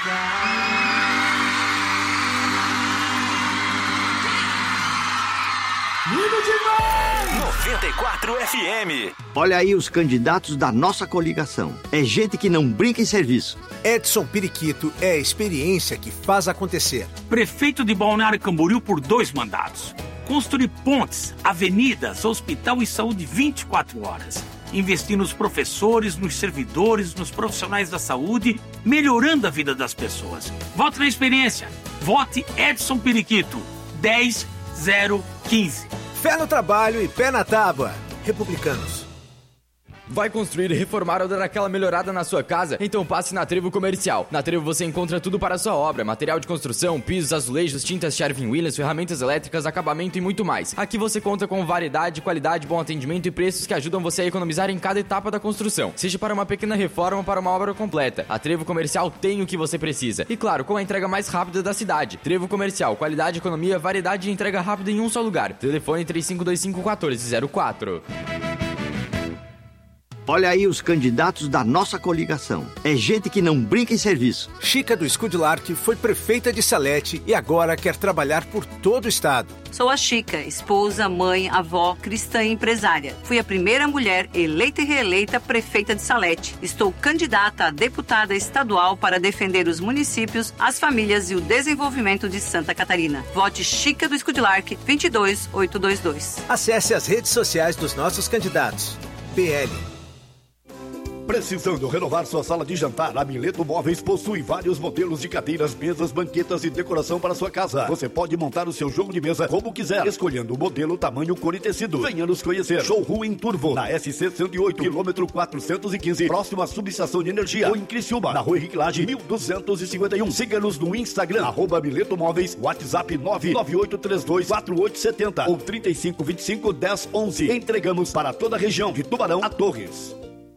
Lindo demais! 94 FM. Olha aí os candidatos da nossa coligação. É gente que não brinca em serviço. Edson Periquito é a experiência que faz acontecer. Prefeito de Balneário Camboriú por 2 mandatos. Construir pontes, avenidas, hospital e saúde 24 horas. Investir nos professores, nos servidores, nos profissionais da saúde, melhorando a vida das pessoas. Vote na experiência. Vote Edson Periquito. 10-0-15. Fé no trabalho e pé na tábua. Republicanos. Vai construir, reformar ou dar aquela melhorada na sua casa? Então passe na Trevo Comercial. Na Trevo você encontra tudo para a sua obra: material de construção, pisos, azulejos, tintas Sherwin-Williams, ferramentas elétricas, acabamento e muito mais. Aqui você conta com variedade, qualidade, bom atendimento e preços que ajudam você a economizar em cada etapa da construção. Seja para uma pequena reforma ou para uma obra completa, a Trevo Comercial tem o que você precisa. E claro, com a entrega mais rápida da cidade. Trevo Comercial, qualidade, economia, variedade e entrega rápida em um só lugar. Telefone 3525-1404. Olha aí os candidatos da nossa coligação. É gente que não brinca em serviço. Chica do Escudilarque foi prefeita de Salete e agora quer trabalhar por todo o estado. Sou a Chica, esposa, mãe, avó, cristã e empresária. Fui a primeira mulher eleita e reeleita prefeita de Salete. Estou candidata a deputada estadual para defender os municípios, as famílias e o desenvolvimento de Santa Catarina. Vote Chica do Escudilarque 22822. Acesse as redes sociais dos nossos candidatos. PL. Precisando renovar sua sala de jantar? A Mileto Móveis possui vários modelos de cadeiras, mesas, banquetas e decoração para sua casa. Você pode montar o seu jogo de mesa como quiser, escolhendo o modelo, tamanho, cor e tecido. Venha nos conhecer. Showroom em Turvo, na SC 108, quilômetro 415, próximo à subestação de energia. Ou em Criciúma, na Rua Henrique Lage, 1251. Siga-nos no Instagram, @Mileto Móveis, WhatsApp 998324870 ou 3525-1011. Entregamos para toda a região, de Tubarão a Torres.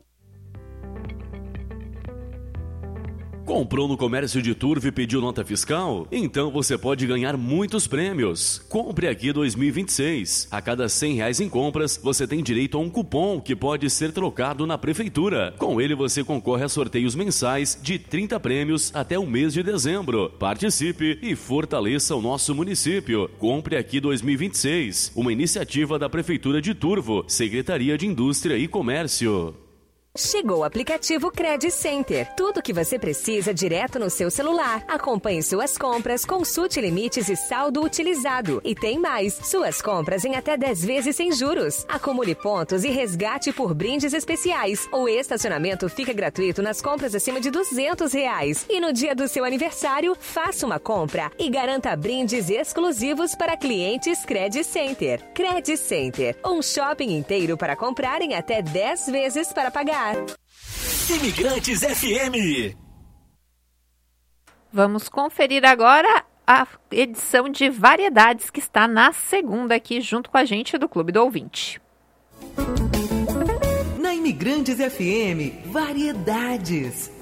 Comprou no comércio de Turvo e pediu nota fiscal? Então você pode ganhar muitos prêmios. Compre aqui 2026. A cada R$100 em compras, você tem direito a um cupom que pode ser trocado na prefeitura. Com ele você concorre a sorteios mensais de 30 prêmios até o mês de dezembro. Participe e fortaleça o nosso município. Compre aqui 2026. Uma iniciativa da Prefeitura de Turvo, Secretaria de Indústria e Comércio. Chegou o aplicativo Credit Center. Tudo o que você precisa direto no seu celular. Acompanhe suas compras, consulte limites e saldo utilizado. E tem mais, suas compras em até 10 vezes sem juros. Acumule pontos e resgate por brindes especiais. O estacionamento fica gratuito nas compras acima de R$200. E no dia do seu aniversário, faça uma compra e garanta brindes exclusivos para clientes Credit Center. Credit Center, um shopping inteiro para comprar em até 10 vezes para pagar. Imigrantes FM. Vamos conferir agora a edição de variedades que está na segunda aqui junto com a gente do Clube do Ouvinte. Na Imigrantes FM, variedades.